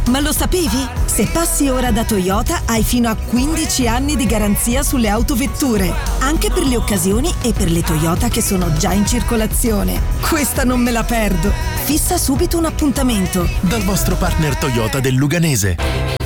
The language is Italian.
Ma lo sapevi? Se passi ora da Toyota hai fino a 15 anni di garanzia sulle autovetture, anche per le occasioni e per le Toyota che sono già in circolazione. Questa non me la perdo. Fissa subito un appuntamento dal vostro partner Toyota del Luganese.